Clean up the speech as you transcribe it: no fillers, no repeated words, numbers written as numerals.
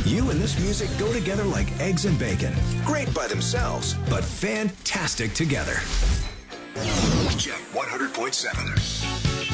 You and this music go together like eggs and bacon. Great by themselves, but fantastic together. Check 100.7.